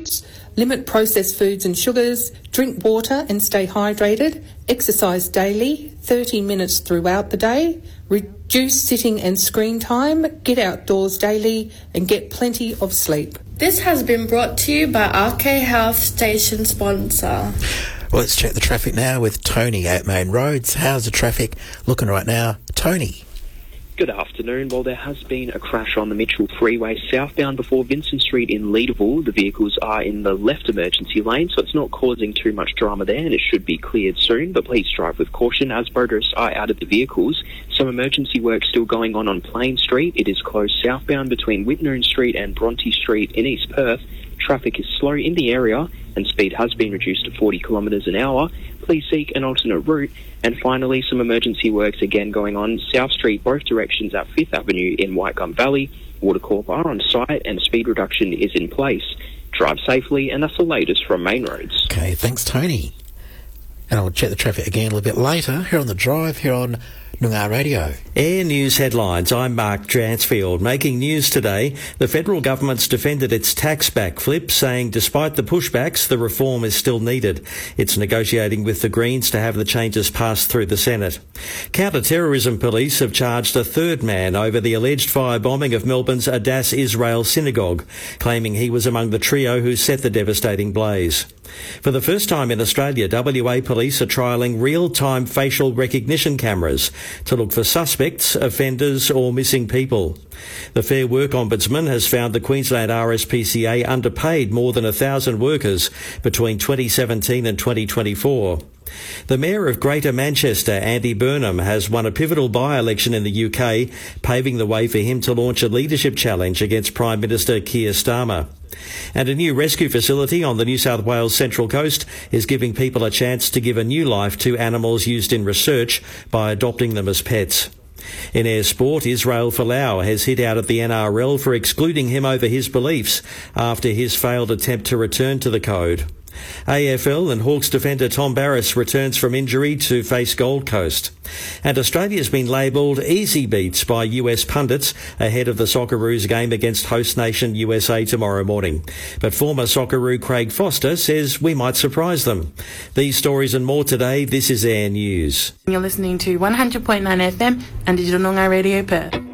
fruits, limit processed foods and sugars, drink water and stay hydrated, exercise daily, 30 minutes throughout the day, reduce sitting and screen time, get outdoors daily and get plenty of sleep. This has been brought to you by RK Health Station sponsor. Well, let's check the traffic now with Tony at Main Roads. How's the traffic looking right now? Tony. Good afternoon. Well, there has been a crash on the Mitchell Freeway southbound before Vincent Street in Leederville. The vehicles are in the left emergency lane, so it's not causing too much drama there, and it should be cleared soon. But please drive with caution as motorists are out of the vehicles. Some emergency work still going on Plain Street. It is closed southbound between Whitnoon Street and Bronte Street in East Perth. Traffic is slow in the area and speed has been reduced to 40 kilometres an hour. Please seek an alternate route. And finally, some emergency works again going on South Street, both directions at 5th Avenue in Whitegum Valley. Watercorp are on site and speed reduction is in place. Drive safely, and that's the latest from Main Roads. Okay, thanks, Tony. And I'll check the traffic again a little bit later here on The Drive, here on Noongar Radio. Air News headlines. I'm Mark Dransfield. Making news today, the federal government's defended its tax backflip, saying despite the pushbacks, the reform is still needed. It's negotiating with the Greens to have the changes passed through the Senate. Counter-terrorism police have charged a third man over the alleged firebombing of Melbourne's Adass Israel Synagogue, claiming he was among the trio who set the devastating blaze. For the first time in Australia, WA police are trialling real-time facial recognition cameras to look for suspects, offenders or missing people. The Fair Work Ombudsman has found the Queensland RSPCA underpaid more than 1,000 workers between 2017 and 2024. The Mayor of Greater Manchester, Andy Burnham, has won a pivotal by-election in the UK, paving the way for him to launch a leadership challenge against Prime Minister Keir Starmer. And a new rescue facility on the New South Wales Central Coast is giving people a chance to give a new life to animals used in research by adopting them as pets. In air sport, Israel Folau has hit out at the NRL for excluding him over his beliefs after his failed attempt to return to the code. AFL and Hawks defender Tom Barrass returns from injury to face Gold Coast. And Australia's been labelled easy beats by US pundits ahead of the Socceroos game against host nation USA tomorrow morning. But former Socceroo Craig Foster says we might surprise them. These stories and more today. This is Air News. You're listening to 100.9 FM and Digital Noongar Radio Perth.